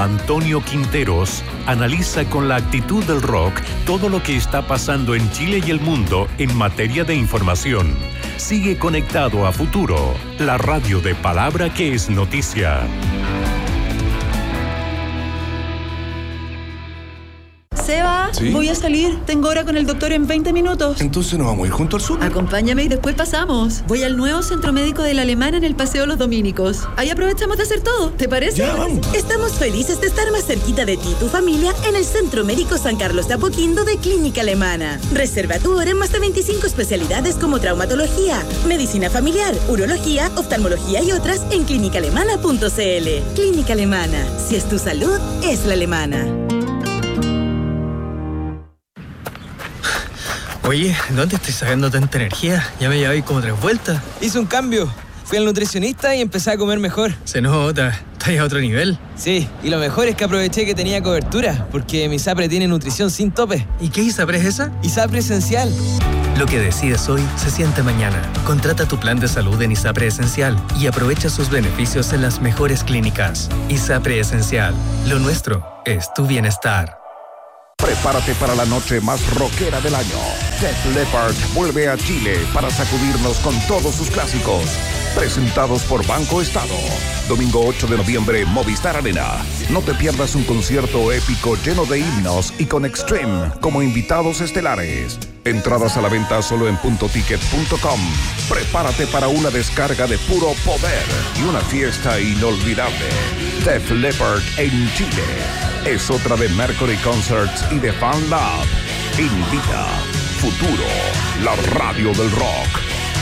Antonio Quinteros analiza con la actitud del rock todo lo que está pasando en Chile y el mundo en materia de información. Sigue conectado a Futuro, la radio de palabra que es noticia. Seba, ¿sí? Voy a salir. Tengo hora con el doctor en 20 minutos. Entonces nos vamos a ir junto al sur. Acompáñame y después pasamos. Voy al nuevo centro médico de la Alemana en el Paseo Los Dominicos. Ahí aprovechamos de hacer todo. ¿Te parece? Ya, vamos. Estamos felices de estar más cerquita de ti y tu familia en el Centro Médico San Carlos de Apoquindo de Clínica Alemana. Reserva tu hora en más de 25 especialidades como traumatología, medicina familiar, urología, oftalmología y otras en clinicaalemana.cl. Clínica Alemana. Si es tu salud, es la alemana. Oye, ¿dónde estoy sacando tanta energía? Ya me llevé como 3 vueltas. Hice un cambio. Fui al nutricionista y empecé a comer mejor. Se nota. ¿Estás a otro nivel? Sí, y lo mejor es que aproveché que tenía cobertura, porque mi ISAPRE tiene nutrición sin tope. ¿Y qué ISAPRE es esa? ISAPRE Esencial. Lo que decides hoy se siente mañana. Contrata tu plan de salud en ISAPRE Esencial y aprovecha sus beneficios en las mejores clínicas. ISAPRE Esencial. Lo nuestro es tu bienestar. Prepárate para la noche más rockera del año. Def Leppard vuelve a Chile para sacudirnos con todos sus clásicos. Presentados por Banco Estado. Domingo 8 de noviembre, Movistar Arena. No te pierdas un concierto épico lleno de himnos y con Extreme como invitados estelares. Entradas a la venta solo en puntoticket.com. Prepárate para una descarga de puro poder y una fiesta inolvidable. Def Leppard en Chile. Es otra de Mercury Concerts y de Fan Lab. Invita Futuro, la radio del rock.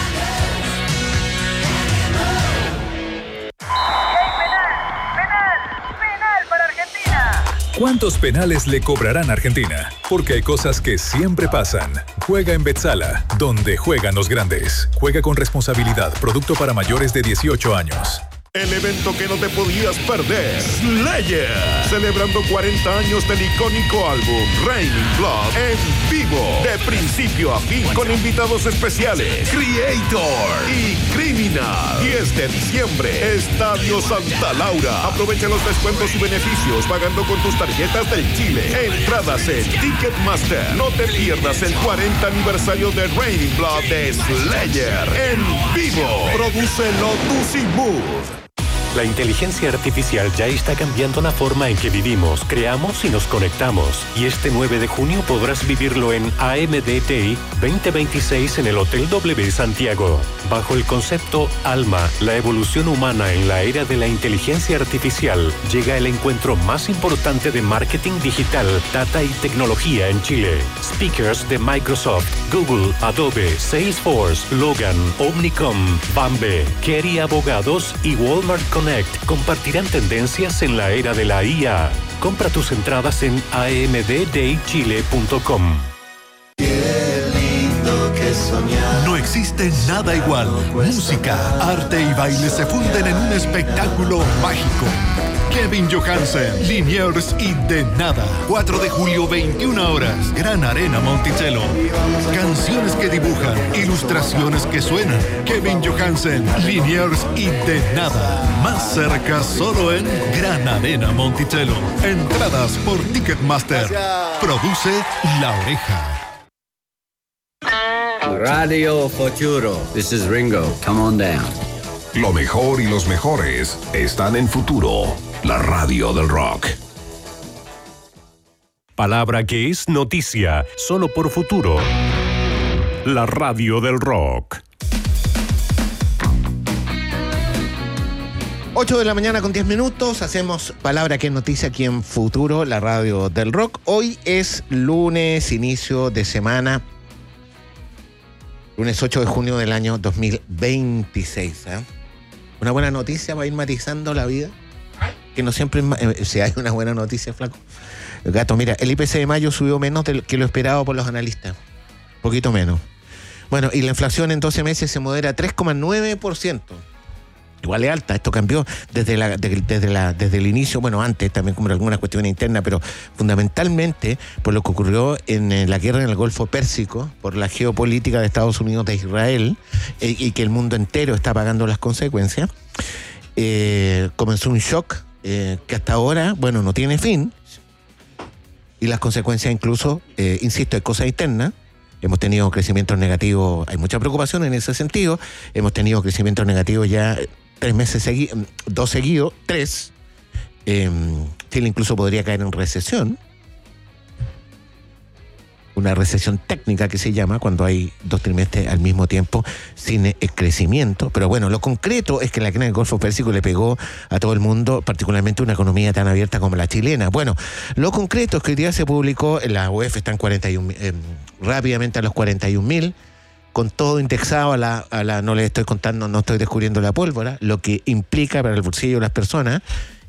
¿Cuántos penales le cobrarán a Argentina? Porque hay cosas que siempre pasan. Juega en Betzala, donde juegan los grandes. Juega con responsabilidad. Producto para mayores de 18 años. El evento que no te podías perder, Slayer, celebrando 40 años del icónico álbum Raining Blood en vivo, de principio a fin, con invitados especiales, Creator y Criminal. 10 de diciembre, Estadio Santa Laura. Aprovecha los descuentos y beneficios pagando con tus tarjetas del Chile. Entradas en Ticketmaster. No te pierdas el 40 aniversario de Raining Blood de Slayer en vivo. Produce Lotus y Mood. La inteligencia artificial ya está cambiando la forma en que vivimos, creamos y nos conectamos. Y este 9 de junio podrás vivirlo en AMDTI 2026 en el Hotel W Santiago. Bajo el concepto Alma, la evolución humana en la era de la inteligencia artificial, llega el encuentro más importante de marketing digital, data y tecnología en Chile. Speakers de Microsoft, Google, Adobe, Salesforce, Logan, Omnicom, Bambe, Kerry Abogados y Walmart Connect compartirán tendencias en la era de la IA. Compra tus entradas en amddaychile.com. No existe nada igual. Música, arte y baile se funden en un espectáculo mágico. Kevin Johansen, Liniers y De Nada. 4 de julio, 21 horas. Gran Arena Monticello. Canciones que dibujan, ilustraciones que suenan. Kevin Johansen, Liniers y De Nada. Más cerca solo en Gran Arena Monticello. Entradas por Ticketmaster. Produce La Oreja. Radio Futuro. This is Ringo. Come on down. Lo mejor y los mejores están en Futuro, la radio del rock. Palabra que es noticia, solo por Futuro, la radio del rock. 8 de la mañana con 10 minutos, hacemos Palabra que es noticia aquí en Futuro, la radio del rock. Hoy es lunes, inicio de semana. Lunes 8 de junio del año 2026. Una buena noticia para ir matizando la vida. Que no siempre si hay una buena noticia, flaco. Gato, mira, el IPC de mayo subió menos de que lo esperado por los analistas. Un poquito menos. Bueno, y la inflación en 12 meses se modera a 3,9%. Igual es alta, esto cambió desde el inicio, bueno, antes también como algunas cuestiones internas, pero fundamentalmente por lo que ocurrió en la guerra en el Golfo Pérsico, por la geopolítica de Estados Unidos de Israel, y que el mundo entero está pagando las consecuencias. Comenzó un shock que hasta ahora, bueno, no tiene fin. Y las consecuencias incluso, insisto, hay cosas internas. Hemos tenido crecimientos negativos, hay mucha preocupación en ese sentido. Hemos tenido crecimientos negativos ya 3 meses seguidos, 2 seguidos, 3. Chile incluso podría caer en recesión. Una recesión técnica que se llama cuando hay 2 trimestres al mismo tiempo sin crecimiento. Pero bueno, lo concreto es que la crisis del Golfo Pérsico le pegó a todo el mundo, particularmente una economía tan abierta como la chilena. Bueno, lo concreto es que hoy día se publicó, la UEF está en 41, rápidamente a los 41.000, con todo indexado a la, no les estoy contando, no estoy descubriendo la pólvora, lo que implica para el bolsillo de las personas,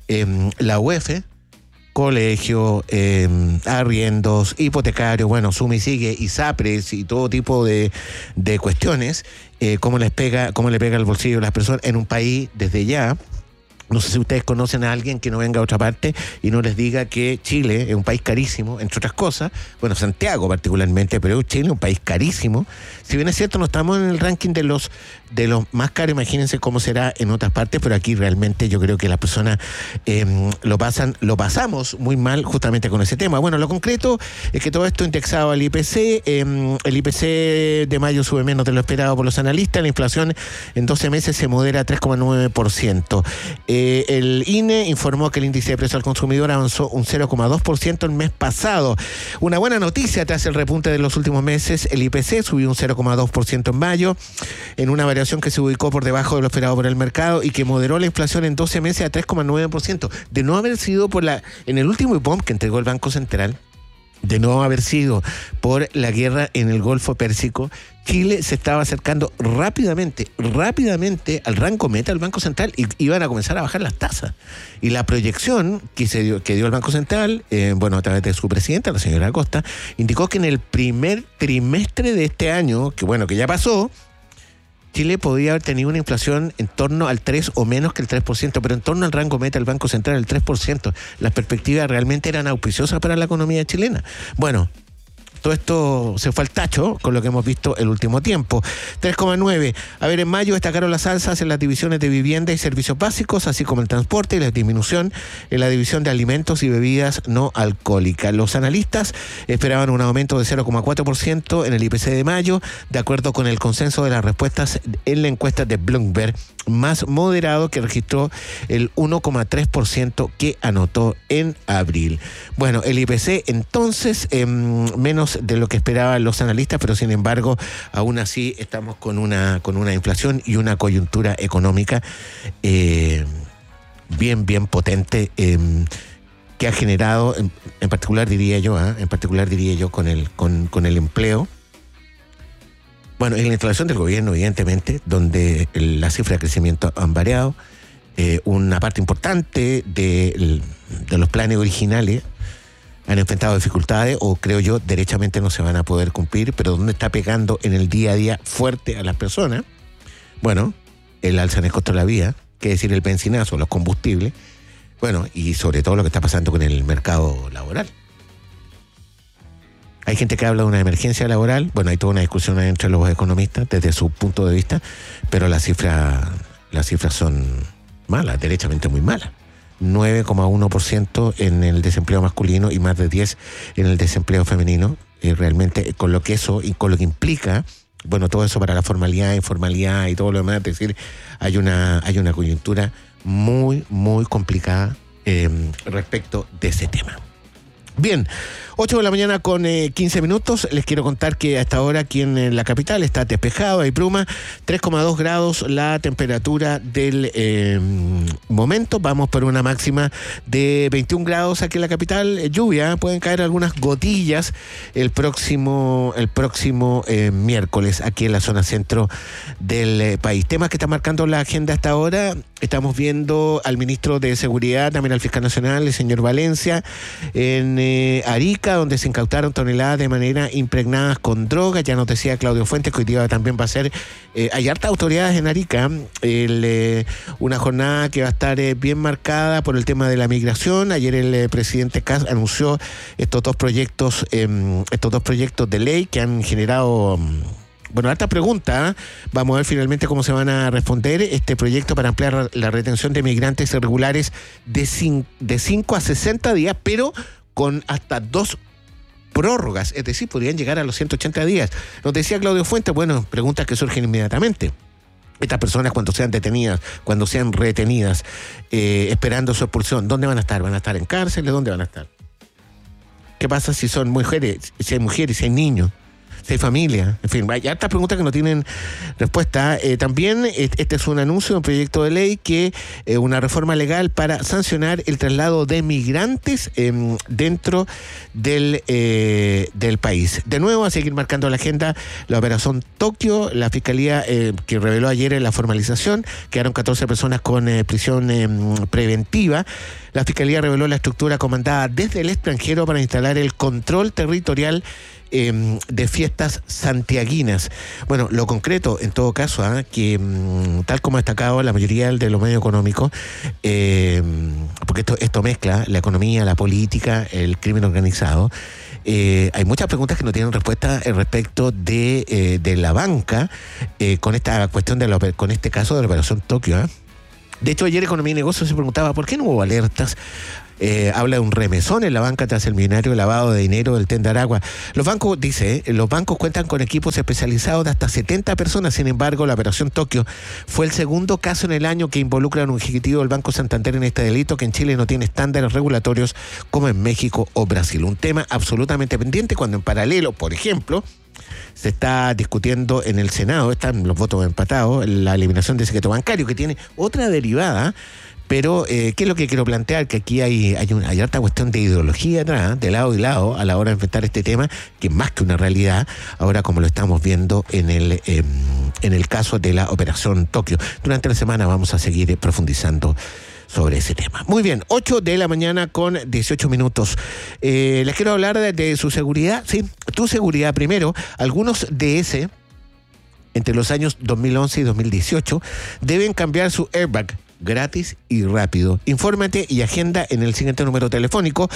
la UEF, colegio, arriendos, hipotecarios, bueno, suma y sigue, ISAPRES y todo tipo de cuestiones, cómo le pega al bolsillo a las personas en un país desde ya. No sé si ustedes conocen a alguien que no venga a otra parte y no les diga que Chile es un país carísimo, entre otras cosas. Bueno, Santiago particularmente, pero Chile es un país carísimo. Si bien es cierto, no estamos en el ranking de los más caros, imagínense cómo será en otras partes, pero aquí realmente yo creo que las personas lo pasamos muy mal justamente con ese tema. Bueno, lo concreto es que todo esto indexado al IPC, el IPC de mayo sube menos de lo esperado por los analistas, la inflación en 12 meses se modera a 3,9%. El INE informó que el índice de precios al consumidor avanzó un 0,2% el mes pasado. Una buena noticia tras el repunte de los últimos meses, el IPC subió un 0,2% en mayo, en una variación que se ubicó por debajo de lo esperado por el mercado y que moderó la inflación en 12 meses a 3,9%. De no haber sido en el último IPOM que entregó el Banco Central, de no haber sido por la guerra en el Golfo Pérsico, Chile se estaba acercando rápidamente al rango meta del Banco Central y iban a comenzar a bajar las tasas. Y la proyección que dio el Banco Central, a través de su presidenta, la señora Acosta, indicó que en el primer trimestre de este año, que ya pasó, Chile podía haber tenido una inflación en torno al 3 o menos que el 3%, pero en torno al rango meta del Banco Central, el 3%. Las perspectivas realmente eran auspiciosas para la economía chilena. Bueno, todo esto se fue al tacho con lo que hemos visto el último tiempo. 3,9. A ver, en mayo destacaron las alzas en las divisiones de vivienda y servicios básicos, así como el transporte, y la disminución en la división de alimentos y bebidas no alcohólicas. Los analistas esperaban un aumento de 0,4% en el IPC de mayo, de acuerdo con el consenso de las respuestas en la encuesta de Bloomberg, más moderado que registró el 1,3% que anotó en abril. Bueno, el IPC entonces menos de lo que esperaban los analistas, pero sin embargo aún así estamos con una inflación y una coyuntura económica bien potente, que ha generado en particular diría yo con el empleo. Bueno, en la instalación del gobierno, evidentemente, donde las cifras de crecimiento han variado, una parte importante de los planes originales han enfrentado dificultades, o creo yo, derechamente no se van a poder cumplir, pero donde está pegando en el día a día fuerte a las personas, bueno, el alza en el costo de la vida, que decir el benzinazo, los combustibles, bueno, y sobre todo lo que está pasando con el mercado laboral. Hay gente que habla de una emergencia laboral, bueno, hay toda una discusión entre los economistas desde su punto de vista, pero las cifras son malas, derechamente muy malas. 9,1% en el desempleo masculino y más de 10% en el desempleo femenino. Realmente con lo que eso y con lo que implica, bueno, todo eso para la formalidad, informalidad y todo lo demás, es decir, hay una coyuntura muy complicada respecto de ese tema. Bien, 8 de la mañana con 15 minutos. Les quiero contar que hasta ahora aquí en la capital está despejado, hay bruma, 3,2 grados la temperatura del momento. Vamos por una máxima de 21 grados aquí en la capital. Lluvia, pueden caer algunas gotillas el próximo miércoles aquí en la zona centro del país. Temas que están marcando la agenda hasta ahora. Estamos viendo al ministro de Seguridad, también al fiscal nacional, el señor Valencia, en Arica, donde se incautaron toneladas de manera impregnadas con droga. Ya nos decía Claudio Fuentes que hoy día también va a ser, hay hartas autoridades en Arica, una jornada que va a estar bien marcada por el tema de la migración. Ayer el presidente Kast anunció estos dos proyectos de ley que han generado Bueno, harta pregunta. Vamos a ver finalmente cómo se van a responder este proyecto para ampliar la retención de migrantes irregulares de 5 a 60 días, pero con hasta 2 prórrogas, es decir, podrían llegar a los 180 días. Nos decía Claudio Fuentes, bueno, preguntas que surgen inmediatamente. Estas personas cuando sean detenidas, cuando sean retenidas, esperando su expulsión, ¿dónde van a estar? ¿Van a estar en cárceles? ¿Dónde van a estar? ¿Qué pasa si son mujeres, si hay hay niños? Si hay familia, en fin, hay hartas preguntas que no tienen respuesta. También este es un anuncio de un proyecto de ley que una reforma legal para sancionar el traslado de migrantes dentro del país. De nuevo, a seguir marcando la agenda, la operación Tokio, la fiscalía que reveló ayer en la formalización, quedaron 14 personas con prisión preventiva. La fiscalía reveló la estructura comandada desde el extranjero para instalar el control territorial de fiestas santiaguinas. Bueno, lo concreto, en todo caso, que tal como ha destacado la mayoría de los medios económicos, porque esto mezcla la economía, la política, el crimen organizado, hay muchas preguntas que no tienen respuesta respecto de la banca con esta cuestión con este caso de la operación Tokio. De hecho, ayer Economía y Negocios se preguntaba ¿por qué no hubo alertas? Habla de un remesón en la banca tras el millonario lavado de dinero del Tren de Aragua. Los bancos cuentan con equipos especializados de hasta 70 personas. Sin embargo, la operación Tokio fue el segundo caso en el año que involucra a un ejecutivo del Banco Santander en este delito, que en Chile no tiene estándares regulatorios como en México o Brasil. Un tema absolutamente pendiente cuando en paralelo, por ejemplo, se está discutiendo en el Senado, están los votos empatados, la eliminación del secreto bancario, que tiene otra derivada. Pero, ¿qué es lo que quiero plantear? Que aquí hay harta cuestión de ideología atrás, de lado y lado, a la hora de enfrentar este tema, que es más que una realidad, ahora como lo estamos viendo en el caso de la operación Tokio. Durante la semana vamos a seguir profundizando sobre ese tema. Muy bien, 8 de la mañana con 18 minutos. Les quiero hablar de su seguridad. Sí, tu seguridad primero. Algunos DS, entre los años 2011 y 2018, deben cambiar su airbag gratis y rápido. Infórmate y agenda en el siguiente número telefónico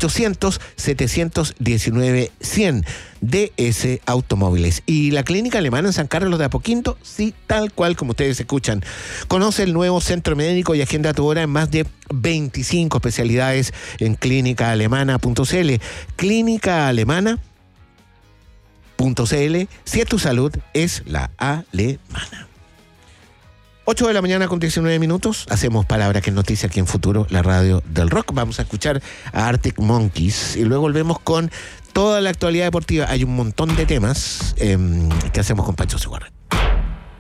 800-719-100 DS Automóviles. Y la clínica alemana en San Carlos de Apoquindo, sí, tal cual como ustedes escuchan. Conoce el nuevo centro médico y agenda tu hora en más de 25 especialidades en clínicaalemana.cl. Clínicaalemana.cl. Si es tu salud, es la alemana. 8 de la mañana con 19 minutos. Hacemos Palabra que es noticia aquí en Futuro, la radio del rock. Vamos a escuchar a Arctic Monkeys y luego volvemos con toda la actualidad deportiva. Hay un montón de temas que hacemos con Pancho Segarra.